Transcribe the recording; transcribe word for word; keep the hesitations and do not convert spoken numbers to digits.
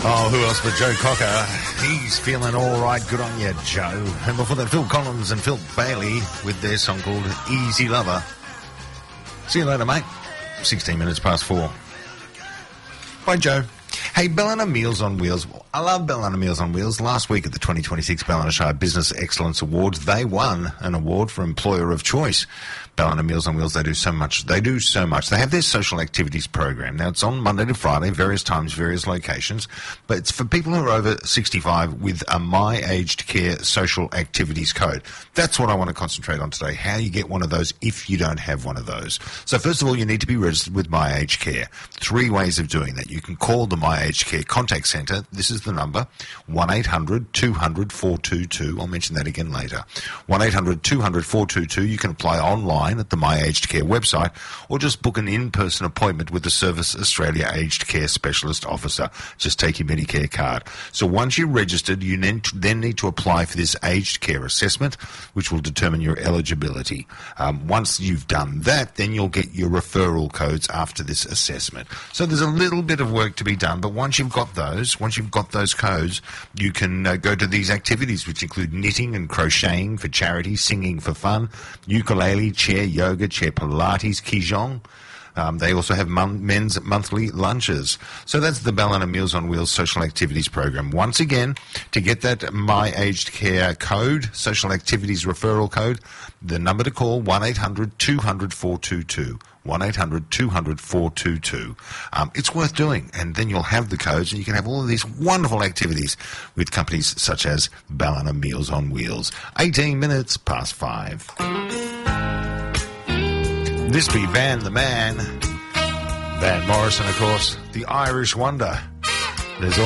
Oh, who else but Joe Cocker? He's feeling all right. Good on you, Joe. And before that, Phil Collins and Phil Bailey with their song called Easy Lover. See you later, mate. sixteen minutes past four. Bye, Joe. Hey, Bellina Meals on Wheels. I love Bellina Meals on Wheels. Last week at the twenty twenty-six Bellina Shire Business Excellence Awards, they won an award for Employer of Choice. Bellina Meals on Wheels, they do so much. They do so much. They have their social activities program. Now, it's on Monday to Friday, various times, various locations, but it's for people who are over sixty-five with a My Aged Care social activities code. That's what I want to concentrate on today, how you get one of those if you don't have one of those. So, first of all, you need to be registered with My Aged Care. Three ways of doing that. You can call the My Aged Care Contact Centre. This is the number, one eight hundred two hundred four two two. I'll mention that again later. one eight hundred two hundred four two two. You can apply online at the My Aged Care website, or just book an in-person appointment with the Service Australia Aged Care Specialist Officer. Just take your Medicare card. So once you're registered, you then need to apply for this aged care assessment, which will determine your eligibility. Um, once you've done that, then you'll get your referral codes after this assessment. So there's a little bit of work to be done, but once you've got those, once you've got those codes, you can uh, go to these activities, which include knitting and crocheting for charity, singing for fun, ukulele, chair yoga, chair Pilates, Qigong. Um, they also have mon- men's monthly lunches. So that's the Bellina Meals on Wheels social activities program. Once again, to get that My Aged Care code, social activities referral code, the number to call, one eight hundred two hundred four two two. one eight hundred two hundred four two two. Um, it's worth doing, and then you'll have the codes, and you can have all of these wonderful activities with companies such as Bellina Meals on Wheels. eighteen minutes past five. This be Van the Man. Van Morrison, of course, the Irish Wonder. There's